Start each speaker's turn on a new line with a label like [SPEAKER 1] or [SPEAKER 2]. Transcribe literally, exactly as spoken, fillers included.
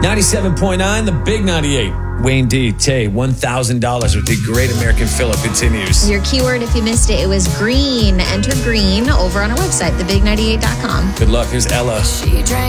[SPEAKER 1] ninety-seven point nine, the big ninety-eight. Wayne D. Tay, one thousand dollars with the Great American Fill-Up continues.
[SPEAKER 2] Your keyword, if you missed it, it was green. Enter green over on our website, the big ninety-eight dot com.
[SPEAKER 1] Good luck. Here's Ella.
[SPEAKER 3] She drank